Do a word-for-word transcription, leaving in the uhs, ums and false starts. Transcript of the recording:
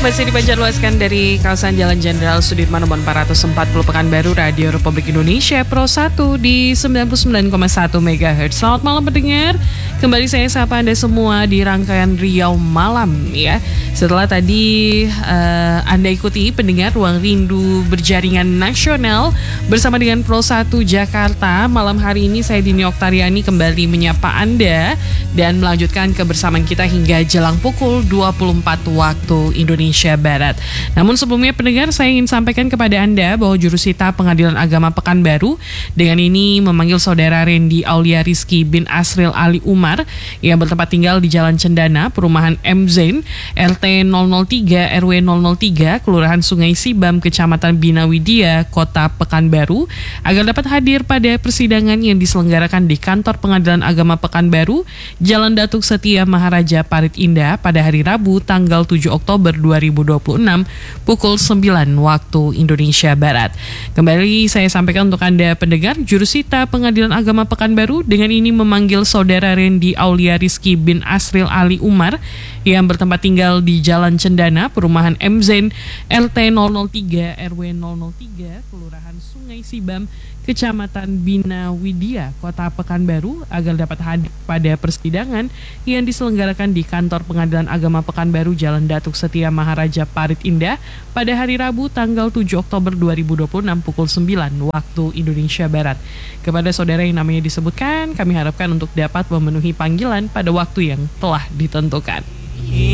Masih dipancarluaskan dari kawasan Jalan Jenderal Sudirman nomor empat ratus empat puluh Pekanbaru, Radio Republik Indonesia Pro satu di sembilan puluh sembilan koma satu megahertz. Selamat malam pendengar. Kembali saya sapa Anda semua di rangkaian Riau Malam ya. Setelah tadi uh, Anda ikuti pendengar Ruang Rindu Berjaringan Nasional bersama dengan Pro satu Jakarta. Malam hari ini saya Dini Oktariani kembali menyapa Anda dan melanjutkan kebersamaan kita hingga jelang pukul dua puluh empat waktu Indonesia Barat. Namun sebelumnya pendengar, saya ingin sampaikan kepada Anda bahwa Jurusita Pengadilan Agama Pekanbaru dengan ini memanggil saudara Randy Aulia Rizky bin Asril Ali Umar yang bertempat tinggal di Jalan Cendana, Perumahan M Zain, R T nol nol tiga R W nol nol tiga, Kelurahan Sungai Sibam, Kecamatan Bina Widya, Kota Pekanbaru, agar dapat hadir pada persidangan yang diselenggarakan di Kantor Pengadilan Agama Pekanbaru, Jalan Datuk Setia Maharaja Parit Indah pada hari Rabu tanggal tujuh Oktober dua ribu dua puluh enam pukul sembilan waktu Indonesia Barat. Kembali saya sampaikan untuk Anda pendengar, Jurusita Pengadilan Agama Pekanbaru dengan ini memanggil saudara Randy Aulia Rizky bin Asril Ali Umar yang bertempat tinggal di Jalan Cendana, Perumahan M Zain, R T nol nol tiga R W nol nol tiga, Kelurahan Sungai Sibam, Kecamatan Bina Widya, Kota Pekanbaru, agar dapat hadir pada persidangan yang diselenggarakan di Kantor Pengadilan Agama Pekanbaru, Jalan Datuk Setia Maharaja Parit Indah pada hari Rabu tanggal tujuh Oktober dua ribu dua puluh enam pukul sembilan waktu Indonesia Barat. Kepada saudara yang namanya disebutkan, kami harapkan untuk dapat memenuhi panggilan pada waktu yang telah ditentukan.